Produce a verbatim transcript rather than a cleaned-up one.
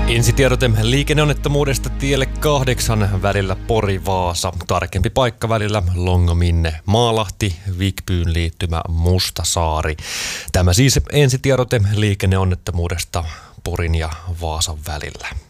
Ensitiedote liikenneonnettomuudesta tielle kahdeksan välillä Pori-Vaasa. Tarkempi paikka välillä Longaminne Maalahti, Vikbyyn liittymä Mustasaari. Tämä siis ensitiedote liikenneonnettomuudesta Porin ja Vaasan välillä.